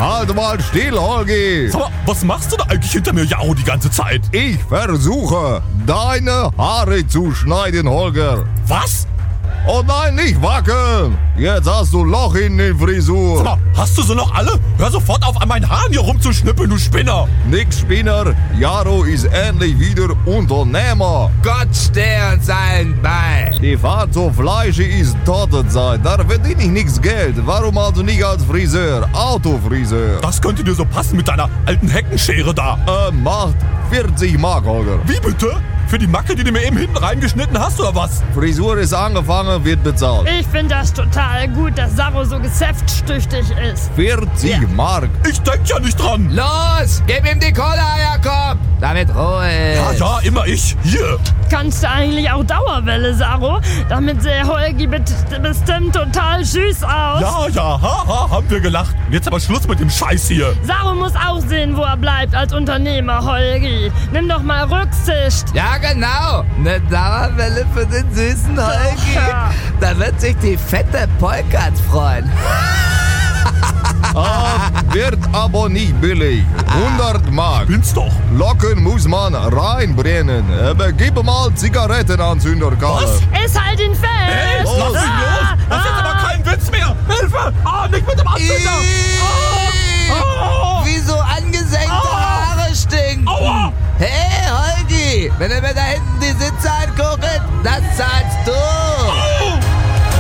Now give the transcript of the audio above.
Halt mal still, Holgi. Sag mal, was machst du da eigentlich hinter mir, Jaro, die ganze Zeit? Ich versuche, deine Haare zu schneiden, Holger. Was? Oh nein, nicht wackeln. Jetzt hast du ein Loch in der Frisur. Sag mal, hast du sie noch alle? Hör sofort auf, an meinen Haaren hier rumzuschnippeln, du Spinner. Nix Spinner, Jaro ist endlich wieder Unternehmer. Gott stehe uns allen bei. Die Fahrt zur Fleische ist Totenzeit, da verdiene ich nix Geld. Warum also nicht als Friseur, Autofriseur? Das könnte dir so passen mit deiner alten Heckenschere da. Macht 40 Mark, Holger. Wie bitte? Für die Macke, die du mir eben hinten reingeschnitten hast, oder was? Frisur ist angefangen, wird bezahlt. Ich finde das total gut, dass Sarro so geschäftstüchtig ist. 40 Mark. Ich denk ja nicht dran. Los, gib ihm die Kohle, Jakob. Damit Ruhe ist. Ja, immer ich. Hier. Kannst du eigentlich auch Dauerwelle, Sarro? Damit sähe Holgi bestimmt total süß aus. Ja, haha, haben wir gelacht. Jetzt aber Schluss mit dem Scheiß hier. Sarro muss auch sehen, wo er bleibt als Unternehmer, Holgi. Nimm doch mal Rücksicht. Ja, genau. Eine Dauerwelle für den süßen Holgi. Ja. Da wird sich die fette Polkat freuen. Wird aber nicht billig. 100 Mark. Bin's doch. Locken muss man reinbrennen. Aber gib mal Zigarettenanzünder, Karl. Es halt ihn fest. Hey, lass ihn los. Das ist jetzt aber kein Witz mehr. Hilfe. Nicht mit dem Anzünder. Wieso angesenkte Haare stinken? Aua. Hey, Holgi, wenn ihr mir da hinten die Sitze anguckt, das zahlst du.